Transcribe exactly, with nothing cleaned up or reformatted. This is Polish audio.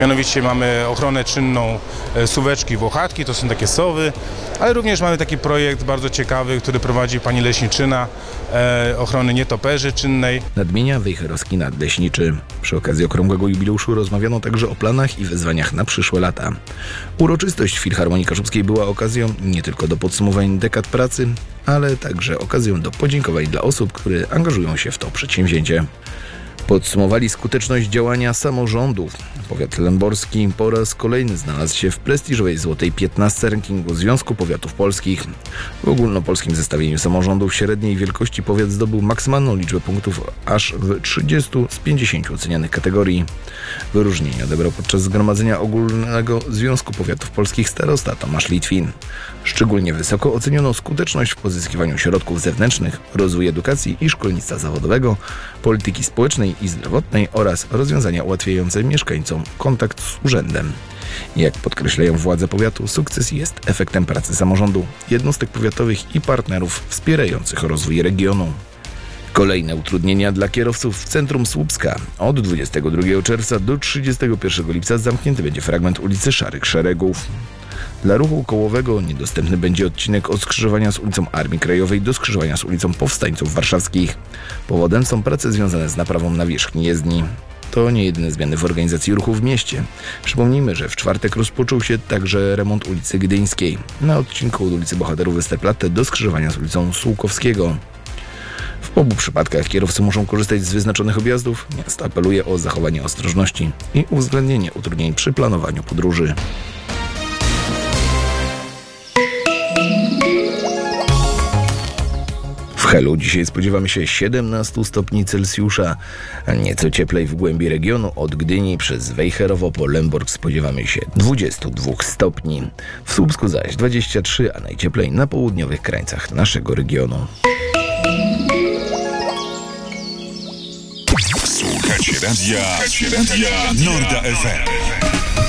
Mianowicie mamy ochronę czynną suweczki włochatki, to są takie sowy, ale również mamy taki projekt bardzo ciekawy, który prowadzi pani leśniczyna, e, ochrony nietoperzy czynnej. Nadmienia wejherowski nadleśniczy. Przy okazji okrągłego jubileuszu rozmawiano także o planach i wyzwaniach na przyszłe lata. Uroczystość w Filharmonii Kaszubskiej była okazją nie tylko do podsumowań dekad pracy, ale także okazją do podziękowań dla osób, które angażują się w to przedsięwzięcie. Podsumowali skuteczność działania samorządów. Powiat lęborski po raz kolejny znalazł się w prestiżowej złotej piętnastce rankingu Związku Powiatów Polskich. W ogólnopolskim zestawieniu samorządów średniej wielkości powiat zdobył maksymalną liczbę punktów aż w trzydziestu z pięćdziesięciu ocenianych kategorii. Wyróżnienie odebrał podczas zgromadzenia ogólnego Związku Powiatów Polskich starosta Tomasz Litwin. Szczególnie wysoko oceniono skuteczność w pozyskiwaniu środków zewnętrznych, rozwój edukacji i szkolnictwa zawodowego, polityki społecznej i zdrowotnej oraz rozwiązania ułatwiające mieszkańcom kontakt z urzędem. Jak podkreślają władze powiatu, sukces jest efektem pracy samorządu, jednostek powiatowych i partnerów wspierających rozwój regionu. Kolejne utrudnienia dla kierowców w centrum Słupska. Od dwudziestego drugiego czerwca do trzydziestego pierwszego lipca zamknięty będzie fragment ulicy Szarych Szeregów. Dla ruchu kołowego niedostępny będzie odcinek od skrzyżowania z ulicą Armii Krajowej do skrzyżowania z ulicą Powstańców Warszawskich. Powodem są prace związane z naprawą nawierzchni jezdni. To nie jedyne zmiany w organizacji ruchu w mieście. Przypomnijmy, że w czwartek rozpoczął się także remont ulicy Gdyńskiej na odcinku od ulicy Bohaterów Westerplatte do skrzyżowania z ulicą Sułkowskiego. W obu przypadkach kierowcy muszą korzystać z wyznaczonych objazdów. Miasto apeluje o zachowanie ostrożności i uwzględnienie utrudnień przy planowaniu podróży. W Helu dzisiaj spodziewamy się siedemnastu stopni Celsjusza, a nieco cieplej w głębi regionu od Gdyni przez Wejherowo po Lęborg spodziewamy się dwudziestu dwóch stopni. W Słupsku zaś dwadzieścia trzy, a najcieplej na południowych krańcach naszego regionu. Słuchacie radia, Słuchacie radia Norda F M.